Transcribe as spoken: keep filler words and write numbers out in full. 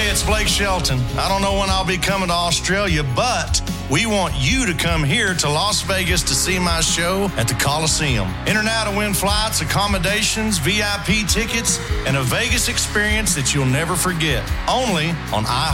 it's Blake Shelton. I don't know when I'll be coming to Australia, but we want you to come here to Las Vegas to see my show at the Coliseum. Enter now to win flights, accommodations, V I P tickets, and a Vegas experience that you'll never forget. Only on iHeartRadio.